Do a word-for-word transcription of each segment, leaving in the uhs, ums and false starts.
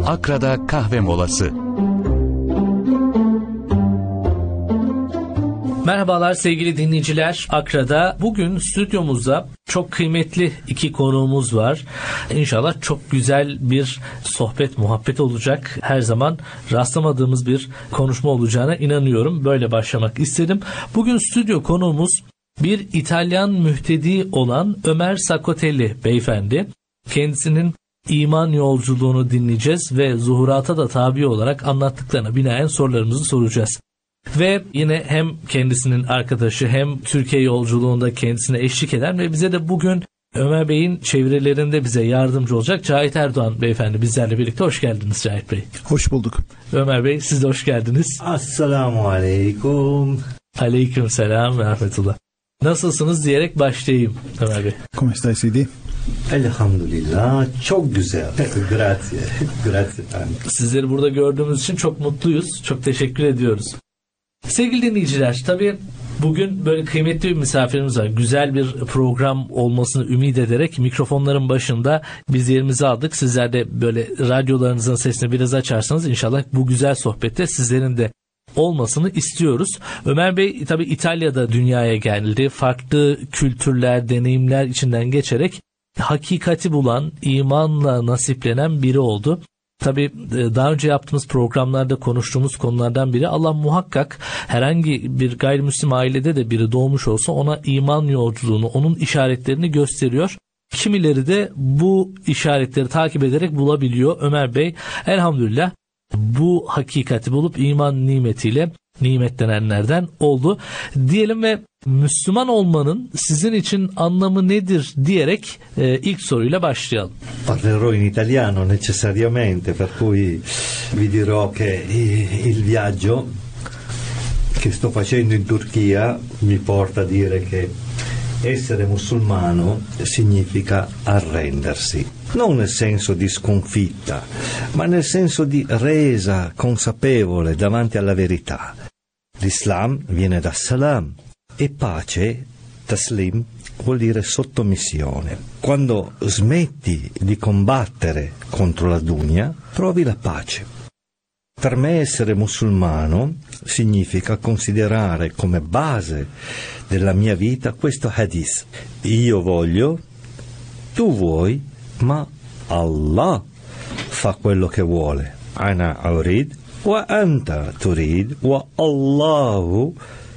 Akra'da kahve molası. Merhabalar sevgili dinleyiciler. Akra'da bugün stüdyomuzda çok kıymetli iki konuğumuz var. İnşallah çok güzel bir sohbet, muhabbet olacak. Her zaman rastlamadığımız bir konuşma olacağına inanıyorum. Böyle başlamak istedim. Bugün stüdyo konuğumuz bir İtalyan mühtedi olan Ömer Saccotelli beyefendi. Kendisinin iman yolculuğunu dinleyeceğiz ve zuhurata da tabi olarak anlattıklarına binaen sorularımızı soracağız. Ve yine hem kendisinin arkadaşı hem Türkiye yolculuğunda kendisine eşlik eden ve bize de bugün Ömer Bey'in çevirilerinde bize yardımcı olacak Cahit Erdoğan beyefendi bizlerle birlikte. Hoş geldiniz Cahit Bey. Hoş bulduk. Ömer Bey siz de hoş geldiniz. Assalamu alaikum. Aleyküm selam ve rahmetullah. Nasılsınız diyerek başlayayım Ömer Bey. Come stai Sidi? Elhamdülillah. Çok güzel. Grazie. Grazie tanto. Sizleri burada gördüğümüz için çok mutluyuz. Çok teşekkür ediyoruz. Sevgili dinleyiciler, tabii bugün böyle kıymetli bir misafirimiz var. Güzel bir program olmasını ümit ederek mikrofonların başında biz yerimizi aldık. Sizler de böyle radyolarınızın sesini biraz açarsanız inşallah bu güzel sohbette sizlerin de olmasını istiyoruz. Ömer Bey tabii İtalya'da dünyaya geldi. Farklı kültürler, deneyimler içinden geçerek hakikati bulan, imanla nasiplenen biri oldu. Tabii daha önce yaptığımız programlarda konuştuğumuz konulardan biri, Allah muhakkak herhangi bir gayrimüslim ailede de biri doğmuş olsa ona iman yolculuğunu, onun işaretlerini gösteriyor. Kimileri de bu işaretleri takip ederek bulabiliyor. Ömer Bey elhamdülillah bu hakikati bulup iman nimetiyle nimetlenenlerden oldu diyelim ve Müslüman olmanın sizin için anlamı nedir diyerek e, ilk soruyla başlayalım. Parlerò in italiano necessariamente, per cui vi dirò che il viaggio che sto facendo in Turchia mi porta a dire che essere musulmano significa arrendersi. Non nel senso di sconfitta, ma nel senso di resa consapevole davanti alla verità. L'Islam viene da salam e pace, taslim, vuol dire sottomissione. Quando smetti di combattere contro la dunya, trovi la pace. Per me essere musulmano significa considerare come base della mia vita questo hadith. Io voglio, tu vuoi, ma Allah fa quello che vuole. Ana urid wa anta turid wa Allahu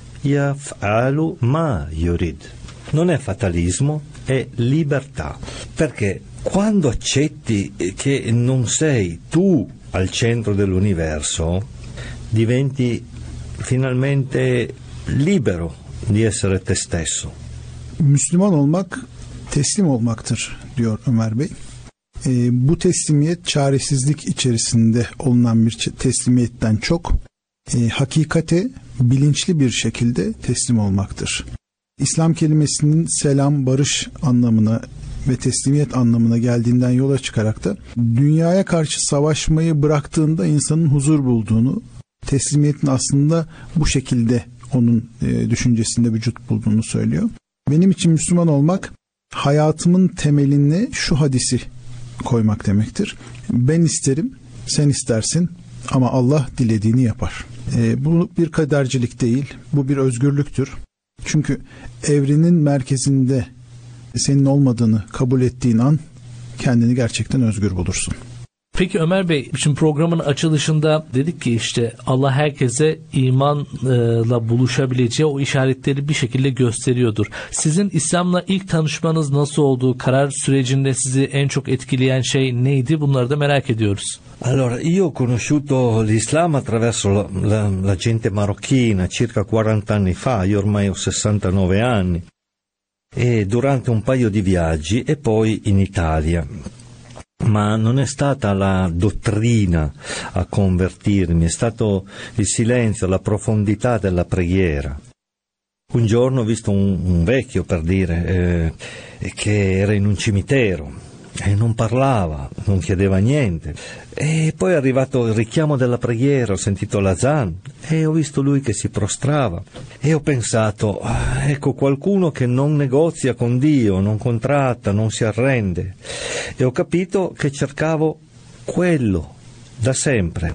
yaf'alu ma yurid. Non è fatalismo, è libertà. Perché quando accetti che non sei tu al centro dell'universo, diventi finalmente libero di essere te stesso. Müslüman olmak teslim olmaktır diyor Ömer Bey. E, bu teslimiyet çaresizlik içerisinde olunan bir teslimiyetten çok e, hakikate bilinçli bir şekilde teslim olmaktır. İslam kelimesinin selam, barış anlamına ve teslimiyet anlamına geldiğinden yola çıkarak da dünyaya karşı savaşmayı bıraktığında insanın huzur bulduğunu, teslimiyetin aslında bu şekilde onun e, düşüncesinde vücut bulduğunu söylüyor. Benim için Müslüman olmak, hayatımın temeline şu hadisi koymak demektir. Ben isterim, sen istersin ama Allah dilediğini yapar. E, bu bir kadercilik değil, bu bir özgürlüktür. Çünkü evrenin merkezinde senin olmadığını kabul ettiğin an kendini gerçekten özgür bulursun. Peki Ömer Bey, şimdi programın açılışında dedik ki işte Allah herkese imanla buluşabileceği o işaretleri bir şekilde gösteriyordur. Sizin İslam'la ilk tanışmanız nasıl oldu? Karar sürecinde sizi en çok etkileyen şey neydi? Bunları da merak ediyoruz. Allora, io ho conosciuto l'Islam attraverso la, la, la gente marocchina circa quaranta anni fa, io ormai ho sessantanove anni, e durante un paio di viaggi e poi in Italia. Ma non è stata la dottrina a convertirmi, è stato il silenzio, la profondità della preghiera. Un giorno ho visto un, un vecchio, per dire, eh, che era in un cimitero e non parlava, non chiedeva niente. E poi è arrivato il richiamo della preghiera, ho sentito l'azan e ho visto lui che si prostrava e ho pensato, ecco qualcuno che non negozia con Dio, non contratta, non si arrende, e ho capito che cercavo quello da sempre.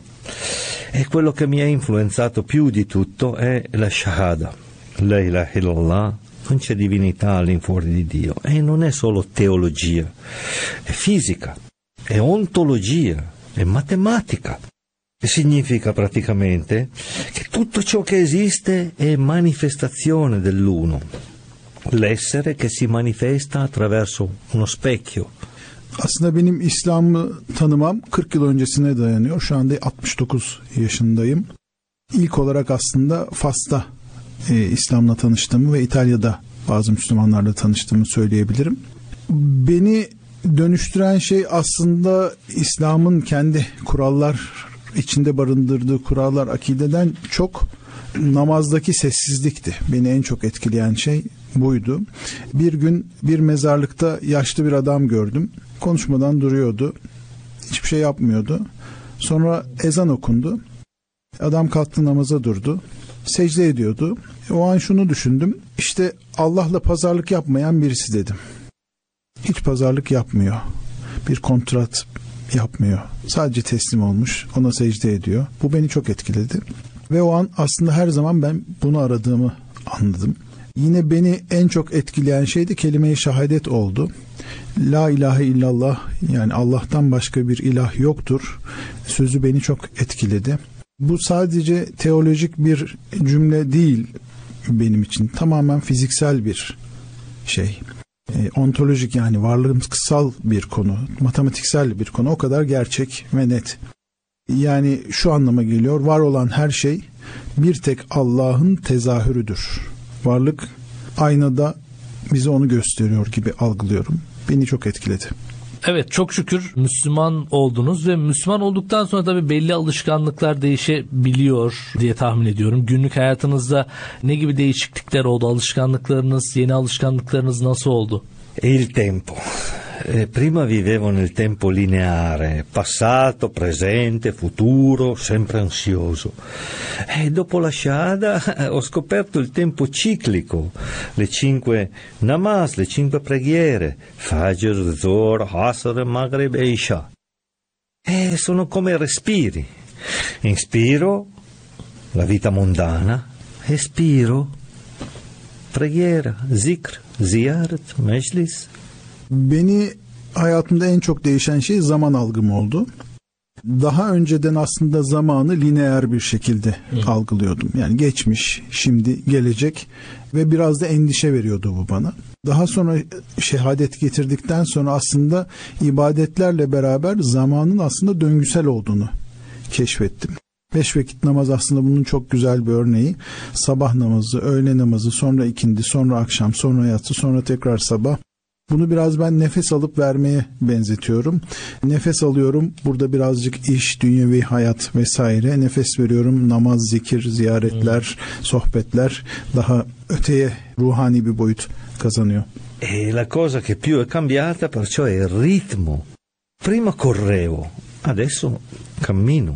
E quello che mi ha influenzato più di tutto è la Shahada. La ilaha illallah, non c'è divinità all'infuori di Dio. E non è solo teologia, è fisica, è ontologia, è matematica. E significa praticamente che tutto ciò che esiste è manifestazione dell'uno. L'essere che si manifesta attraverso uno specchio. Aslında benim İslam'ı tanımam kırk yıl öncesine dayanıyor. Şu anda altmış dokuz yaşındayım. İlk olarak aslında Fas'ta e, İslam'la tanıştığımı ve İtalya'da bazı Müslümanlarla tanıştığımı söyleyebilirim. Beni dönüştüren şey aslında İslam'ın kendi kurallar içinde barındırdığı kurallar, akideden çok namazdaki sessizlikti. Beni en çok etkileyen şey buydu. Bir gün bir mezarlıkta yaşlı bir adam gördüm. Konuşmadan duruyordu. Hiçbir şey yapmıyordu. Sonra ezan okundu. Adam kalktı, namaza durdu. Secde ediyordu. O an şunu düşündüm. İşte Allah'la pazarlık yapmayan birisi dedim. Hiç pazarlık yapmıyor. Bir kontrat yapmıyor. Sadece teslim olmuş. Ona secde ediyor. Bu beni çok etkiledi. Ve o an aslında her zaman ben bunu aradığımı anladım. Yine beni en çok etkileyen şey de kelime-i şehadet oldu. La ilahe illallah, yani Allah'tan başka bir ilah yoktur sözü beni çok etkiledi. Bu sadece teolojik bir cümle değil benim için. Tamamen fiziksel bir şey. E, ontolojik, yani varlığımsal bir konu. Matematiksel bir konu. O kadar gerçek ve net. Yani şu anlama geliyor. Var olan her şey bir tek Allah'ın tezahürüdür. Varlık aynada bize onu gösteriyor gibi algılıyorum. Beni çok etkiledi. Evet, çok şükür Müslüman oldunuz ve Müslüman olduktan sonra tabii belli alışkanlıklar değişebiliyor diye tahmin ediyorum. Günlük hayatınızda ne gibi değişiklikler oldu? Alışkanlıklarınız, yeni alışkanlıklarınız nasıl oldu? Il tempo. Eh, prima vivevo nel tempo lineare, passato, presente, futuro, sempre ansioso. E dopo la Shahada ho scoperto il tempo ciclico, le cinque namaz, le cinque preghiere, Fajr, Zuhr, Asr, Maghrib e Isha. E sono come respiri. Inspiro, la vita mondana, espiro, preghiera, zikr, ziyaret, meclis. Beni hayatımda en çok değişen şey zaman algım oldu. Daha önceden aslında zamanı lineer bir şekilde Hı. algılıyordum. Yani geçmiş, şimdi, gelecek ve biraz da endişe veriyordu bu bana. Daha sonra şehadet getirdikten sonra aslında ibadetlerle beraber zamanın aslında döngüsel olduğunu keşfettim. Beş vakit namaz aslında bunun çok güzel bir örneği. Sabah namazı, öğle namazı, sonra ikindi, sonra akşam, sonra yatsı, sonra tekrar sabah. Bunu biraz ben nefes alıp vermeye benzetiyorum. Nefes alıyorum, burada birazcık iş, dünyevi hayat vesaire. Nefes veriyorum, namaz, zikir, ziyaretler, hmm. sohbetler daha öteye ruhani bir boyut kazanıyor. E la cosa che più è cambiata perciò è il ritmo. Prima correvo, adesso cammino.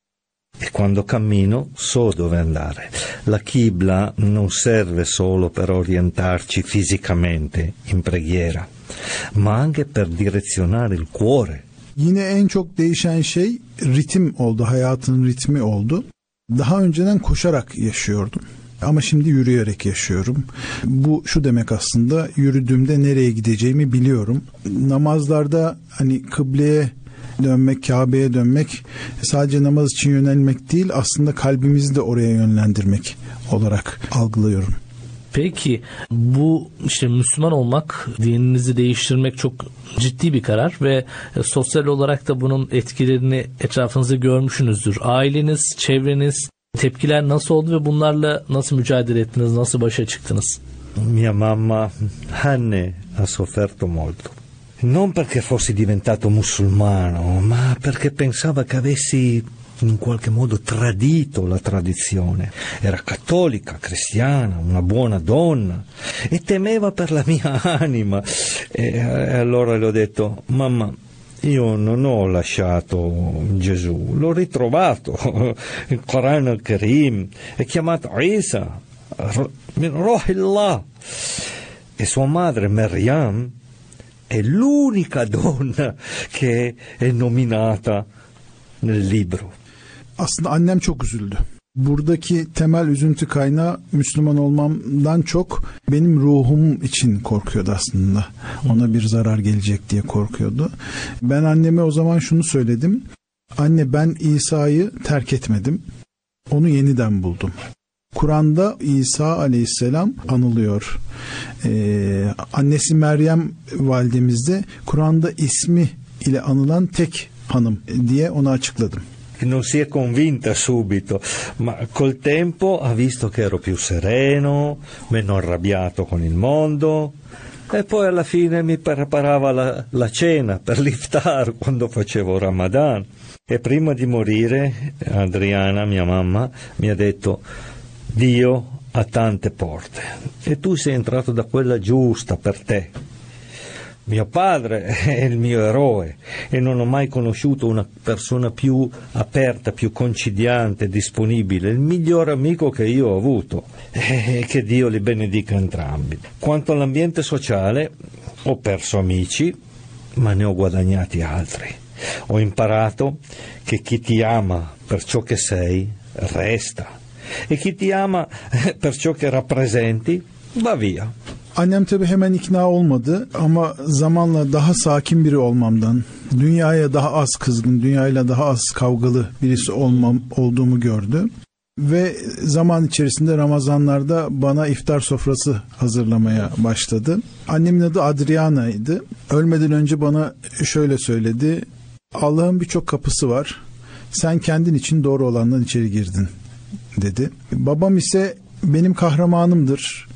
E quando cammino so dove andare. La Qibla non serve solo per orientarci fisicamente in preghiera, ma anche per direzionare il cuore. Yine en çok değişen şey ritim oldu, hayatın ritmi oldu. Daha önceden koşarak yaşıyordum. Ama şimdi yürüyerek yaşıyorum. Bu şu demek aslında, yürüdüğümde nereye gideceğimi biliyorum. Namazlarda hani kıbleye dönmek, Kabe'ye dönmek sadece namaz için yönelmek değil, aslında kalbimizi de oraya yönlendirmek olarak algılıyorum. Peki bu işte Müslüman olmak, dininizi değiştirmek çok ciddi bir karar ve sosyal olarak da bunun etkilerini etrafınızda görmüşsünüzdür. Aileniz, çevreniz, tepkiler nasıl oldu ve bunlarla nasıl mücadele ettiniz, nasıl başa çıktınız? Mia mamma Hanne ha sofferto molto. Non perché fossi diventato musulmano, ma perché pensava che avessi in qualche modo tradito la tradizione. Era cattolica, cristiana, una buona donna e temeva per la mia anima. E allora le ho detto: mamma, io non ho lasciato Gesù, l'ho ritrovato. Il Corano al-Karim è chiamato Isa, Rohillah. E sua madre Maryam è l'unica donna che è nominata nel libro. Aslında annem çok üzüldü. Buradaki temel üzüntü kaynağı Müslüman olmamdan çok benim ruhum için korkuyordu aslında. Ona bir zarar gelecek diye korkuyordu. Ben anneme o zaman şunu söyledim. Anne, ben İsa'yı terk etmedim. Onu yeniden buldum. Kur'an'da İsa aleyhisselam anılıyor. Ee, annesi Meryem validemiz de Kur'an'da ismi ile anılan tek hanım diye onu açıkladım. Non si è convinta subito, ma col tempo ha visto che ero più sereno, meno arrabbiato con il mondo, e poi alla fine mi preparava la, la cena per l'iftar quando facevo Ramadan. E prima di morire Adriana, mia mamma, mi ha detto: Dio ha tante porte e tu sei entrato da quella giusta per te. Mio padre è il mio eroe e non ho mai conosciuto una persona più aperta, più conciliante, disponibile, il miglior amico che io ho avuto, e che Dio li benedica entrambi. Quanto all'ambiente sociale, ho perso amici, ma ne ho guadagnati altri. Ho imparato che chi ti ama per ciò che sei resta e chi ti ama per ciò che rappresenti va via. Annem tabii hemen ikna olmadı ama zamanla daha sakin biri olmamdan, dünyaya daha az kızgın, dünyayla daha az kavgalı birisi olmam olduğumu gördü. Ve zaman içerisinde Ramazanlarda bana iftar sofrası hazırlamaya başladı. Annemin adı Adriana'ydı. Ölmeden önce bana şöyle söyledi: Allah'ın birçok kapısı var. Sen kendin için doğru olandan içeri girdin, dedi. Babam ise benim kahramanımdır.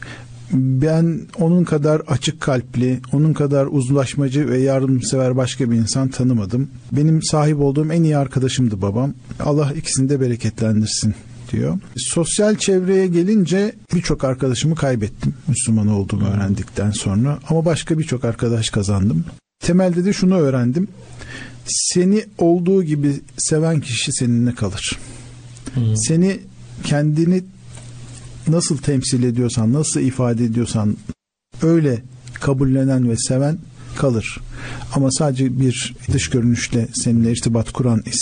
Ben onun kadar açık kalpli, onun kadar uzlaşmacı ve yardımsever başka bir insan tanımadım. Benim sahip olduğum en iyi arkadaşımdı babam. Allah ikisini de bereketlendirsin, diyor. Sosyal çevreye gelince birçok arkadaşımı kaybettim Müslüman olduğumu öğrendikten sonra, ama başka birçok arkadaş kazandım. Temelde de şunu öğrendim: seni olduğu gibi seven kişi seninle kalır. Hmm. Seni, kendini nasıl temsil ediyorsan, nasıl ifade ediyorsan öyle kabullenen ve seven kalır. Ama sadece bir dış görünüşle seninle irtibat kuran